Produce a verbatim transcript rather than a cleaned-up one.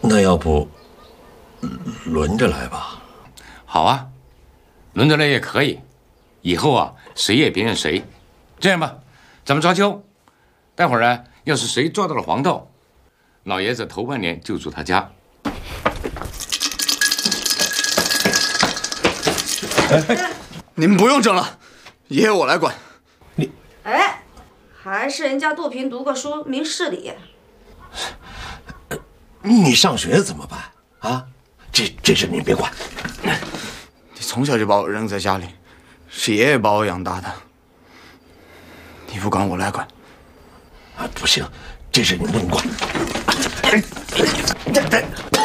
那要不轮着来吧？ 好啊，轮着来也可以。以后啊，谁也别认谁。这样吧，咱们抓阄，待会儿呢，要是谁抓到了黄豆，老爷子头半年就住他家。 哎，你们不用争了，爷爷我来管。 你， 哎，还是人家杜平读过书，明事理。 你上学怎么办啊？这这事你别管。 你从小就把我扔在家里，是爷爷把我养大的。你不管我来管。 啊，不行，这事你不能管。哎，这这。